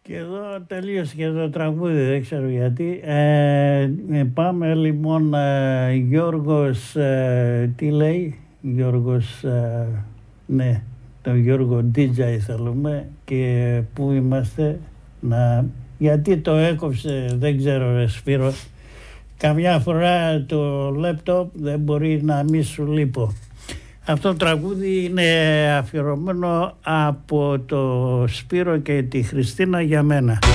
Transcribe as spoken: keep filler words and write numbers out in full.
Και εδώ τελείωσε και το τραγούδι, δεν ξέρω γιατί. Ε, πάμε λοιπόν, ε, Γιώργος, ε, τι λέει, Γιώργος, ε, ναι, τον Γιώργο ντι τζέι θέλουμε. Και πού είμαστε, να, γιατί το έκοψε, δεν ξέρω ρε Σπύρο. Καμιά φορά το λέπτοπ δεν μπορεί να μη σου λείπω. Αυτό το τραγούδι είναι αφιερωμένο από το Σπύρο και τη Χριστίνα για μένα.